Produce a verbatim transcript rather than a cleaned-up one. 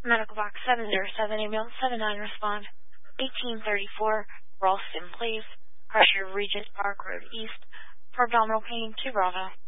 Medical box seven zero seven, ambulance seven nine, respond. eighteen thirty-four, Ralston Place, Harsher Regis Park Road East, for abdominal pain, to Bravo.